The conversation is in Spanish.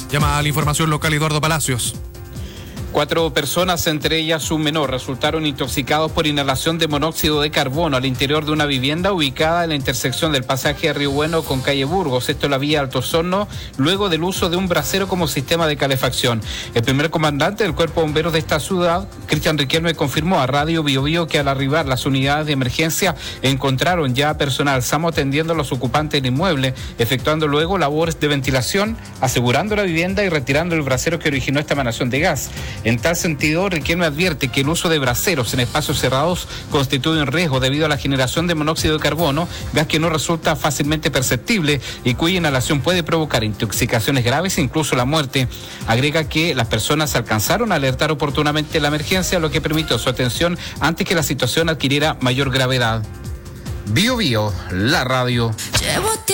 Llama a la información local Eduardo Palacios. 4 personas, entre ellas un menor, resultaron intoxicados por inhalación de monóxido de carbono al interior de una vivienda ubicada en la intersección del pasaje de Río Bueno con calle Burgos. Esto en la vía Alto Osorno, luego del uso de un brasero como sistema de calefacción. El primer comandante del Cuerpo de Bomberos de esta ciudad, Cristian Riquelme, confirmó a Radio Bio Bio que al arribar las unidades de emergencia encontraron ya personal SAMU atendiendo a los ocupantes del inmueble, efectuando luego labores de ventilación, asegurando la vivienda y retirando el brasero que originó esta emanación de gas. En tal sentido, Riquelme advierte que el uso de braseros en espacios cerrados constituye un riesgo debido a la generación de monóxido de carbono, gas que no resulta fácilmente perceptible y cuya inhalación puede provocar intoxicaciones graves e incluso la muerte. Agrega que las personas alcanzaron a alertar oportunamente la emergencia, lo que permitió su atención antes que la situación adquiriera mayor gravedad. Bio Bio, la radio.